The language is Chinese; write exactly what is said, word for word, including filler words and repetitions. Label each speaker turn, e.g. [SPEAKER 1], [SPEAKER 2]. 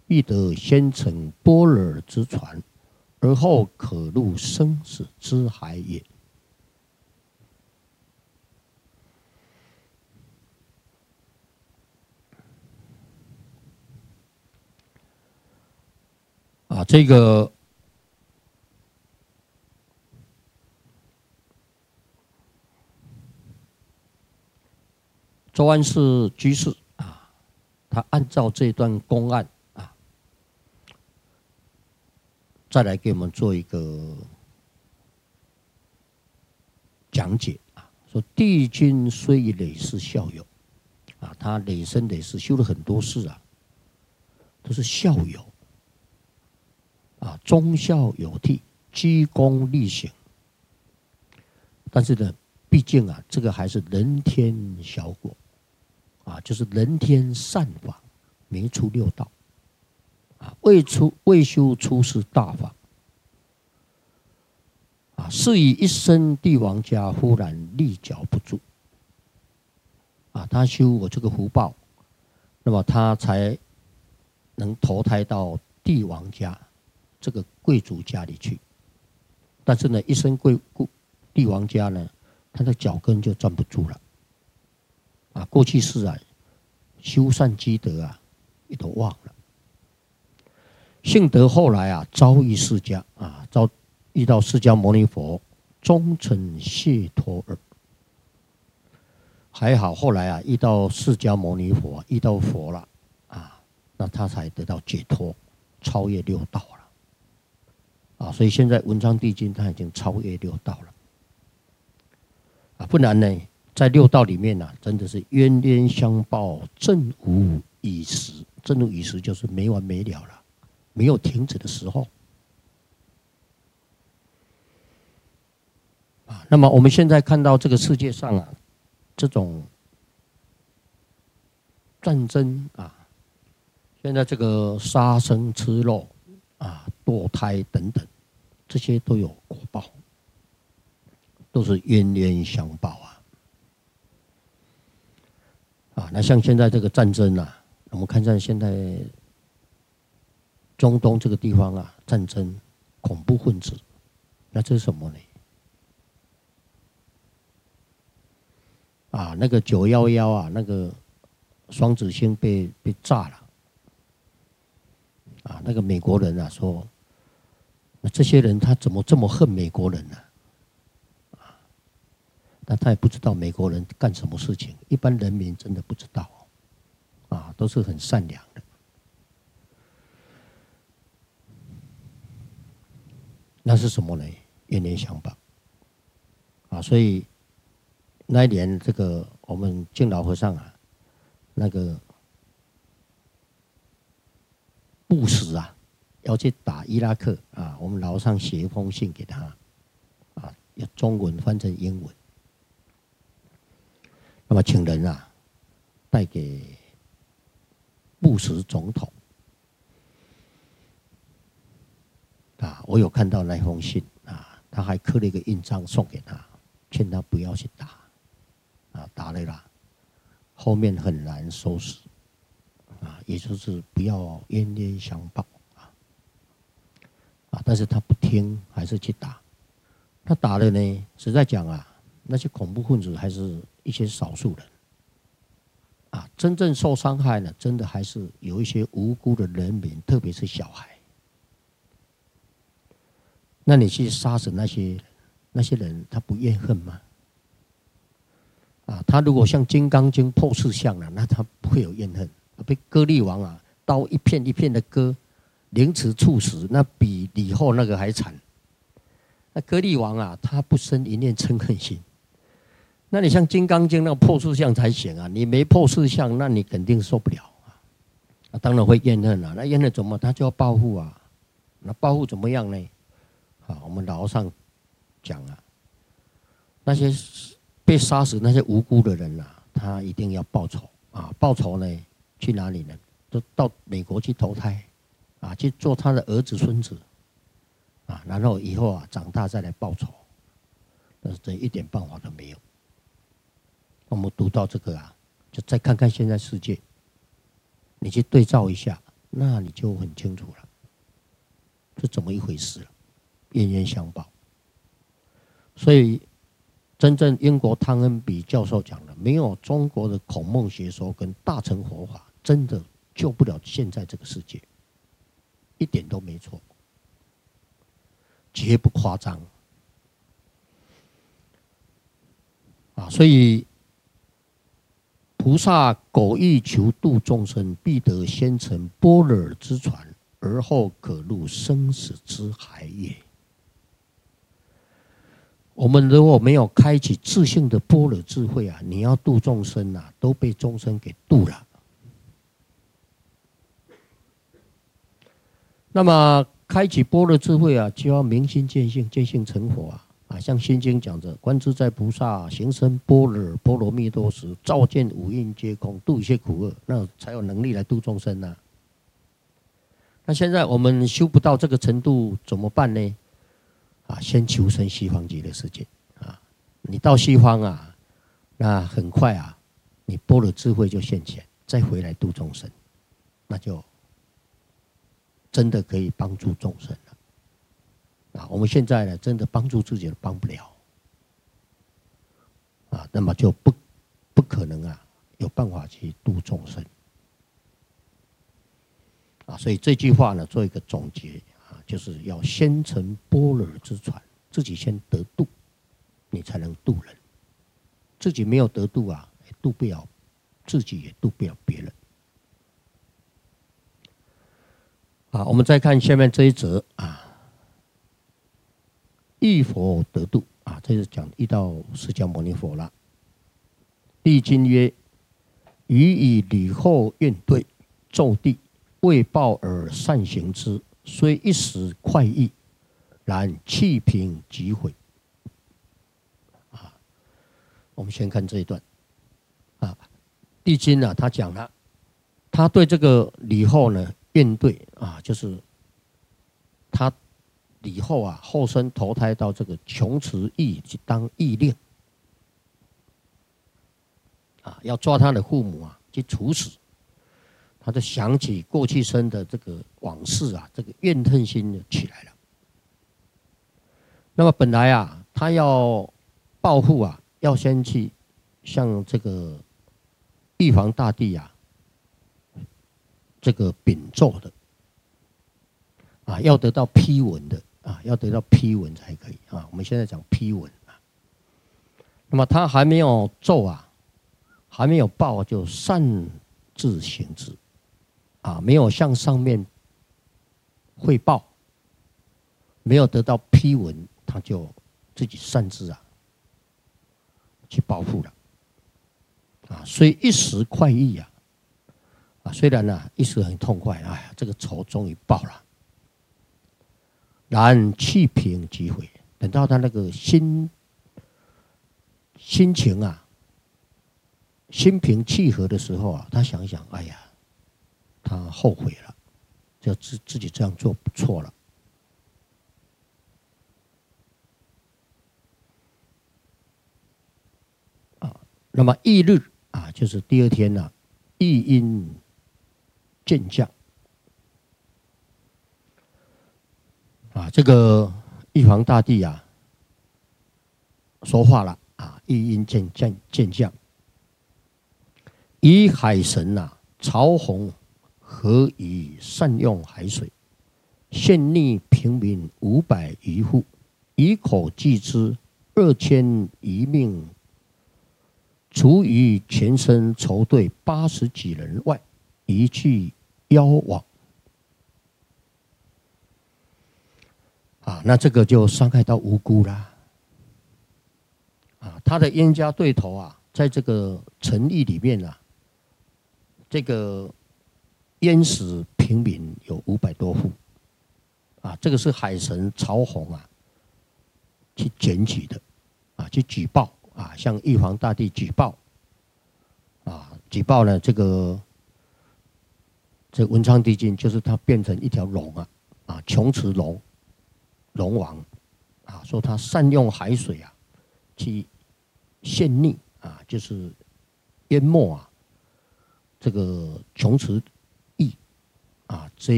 [SPEAKER 1] 欲得先乘般若之船，而后可入生死之海也。啊，这个周安世居士啊，他按照这段公案啊，再来给我们做一个讲解啊，说帝君虽以累世孝友啊，他累生累世修了很多事啊，都是孝友啊，忠孝有悌，居功立行。但是呢，毕竟啊，这个还是人天小果啊，就是人天善法没出六道啊，未出未修出世大法啊，是以一生帝王家忽然立脚不住啊，他修我这个福报，那么他才能投胎到帝王家这个贵族家里去。但是呢，一生贵帝王家呢，他的脚跟就站不住了啊，过去世啊修善积德啊也都忘了。幸得后来啊遭遇释迦啊，遭遇到释迦牟尼佛，忠诚解脱耳。还好后来啊遇到释迦牟尼佛，遇到佛了啊，那他才得到解脱，超越六道了啊。所以现在文昌帝君他已经超越六道了啊，不然呢，在六道里面啊，真的是冤冤相报，正无已时。正无已时就是没完没了了，没有停止的时候啊。那么我们现在看到这个世界上啊，这种战争啊，现在这个杀生吃肉啊、堕胎等等，这些都有果报，都是冤冤相报啊。啊，那像现在这个战争啊，我们看看现在中东这个地方啊，战争、恐怖分子，那这是什么呢？啊，那个九一一啊，那个双子星被被炸了，啊，那个美国人啊说，那这些人他怎么这么恨美国人呢？啊，但他也不知道美国人干什么事情，一般人民真的不知道，啊，都是很善良的。那是什么呢？冤冤相报啊！所以那一年，这个我们敬老和尚啊，那个布什啊，要去打伊拉克啊，我们老和尚写一封信给他啊，用中文翻成英文，那么请人啊带给布什总统啊，我有看到那封信啊，他还刻了一个印章送给他，劝他不要去打啊，打了啦，后面很难收拾啊，也就是不要冤冤相报啊啊，但是他不听，还是去打。他打了呢，实在讲啊，那些恐怖分子还是一些少数人啊，真正受伤害呢，真的还是有一些无辜的人民，特别是小孩。那你去杀死那些那些人，他不怨恨吗？啊，他如果像《金刚经》破四相了，那他不会有怨恨。被割力王啊，刀一片一片的割，凌迟处死，那比李后那个还惨。那割力王啊，他不生一念嗔恨心。那你像《金刚经》那个破四相才行啊，你没破四相，那你肯定受不了啊。啊，当然会怨恨啊，那怨恨怎么？他就要报复啊。那报复怎么样呢？啊，我们老和尚讲啊，那些被杀死那些无辜的人啊，他一定要报仇啊！报仇呢，去哪里呢？都到美国去投胎啊，去做他的儿子孙子啊，然后以后啊长大再来报仇，但是这一点办法都没有。我们读到这个啊，就再看看现在世界，你去对照一下那你就很清楚了，是怎么一回事了，冤冤相报。所以，真正英国汤恩比教授讲的，没有中国的孔孟学说跟大乘佛法，真的救不了现在这个世界，一点都没错，绝不夸张。啊，所以菩萨苟欲求度众生，必得先成般若之船，而后可入生死之海也。我们如果没有开启自性的般若智慧啊，你要度众生啊，都被众生给度了。那么开启般若智慧啊，就要明心见性，见性成佛啊。啊，像《心经》讲着，观自在菩萨行深般若波罗蜜多时，照见五蕴皆空，度一切苦厄，那才有能力来度众生啊。那现在我们修不到这个程度，怎么办呢？啊，先求生西方极乐世界啊！你到西方啊，那很快啊，你般若智慧就现前，再回来度众生，那就真的可以帮助众生了。啊，我们现在呢，真的帮助自己都帮不了，啊，那么就不不可能啊，有办法去度众生，啊，所以这句话呢，做一个总结啊，就是要先成般若之船，自己先得度，你才能度人，自己没有得度啊，度不了自己，也度不了别人。啊，我们再看下面这一则啊。遇佛得度啊，这是讲遇到释迦牟尼佛了。帝君曰：“予以礼后愿对，奏谛，为报而善行之，虽一时快意，然气平即毁。”啊，我们先看这一段。啊，帝君啊，他讲了，他对这个礼后呢愿对啊，就是他。以后啊，后生投胎到这个穷池邑去当役令，啊，要抓他的父母啊，去处死。他就想起过去生的这个往事啊，这个怨恨心就起来了。那么本来啊，他要报复啊，要先去向这个玉皇大帝啊，这个禀奏的，啊，要得到批文的。啊，要得到批文才可以啊！我们现在讲批文啊。那么他还没有奏啊，还没有报，就擅自行之啊，没有向上面汇报，没有得到批文，他就自己擅自啊去报复了啊。虽一时快意啊，啊，虽然呢、啊、一时很痛快，哎呀，这个仇终于报了。然气平即毁，等到他那个心心情啊，心平气和的时候啊，他想想，哎呀，他后悔了，就自自己这样做不错了。啊，那么翌日啊，就是第二天呢、啊，一阴渐降。啊，这个玉皇大帝啊，说话了啊，一阴渐渐渐降，以海神呐、啊、曹洪何以善用海水，献溺平民五百余户，以口计之二千余命，除于全身筹队八十几人外，一去夭亡。啊，那这个就伤害到无辜啦。啊，他的冤家对头啊，在这个城邑里面啊，这个淹死平民有五百多户。啊，这个是海神曹洪啊去检举的，啊，去举报啊，向玉皇大帝举报。啊，举报呢，这个这文昌帝君就是他变成一条龙啊，啊，穷池龙。龙王啊，说他善用海水啊，去陷溺啊，就是淹没啊这个穷池邑啊，这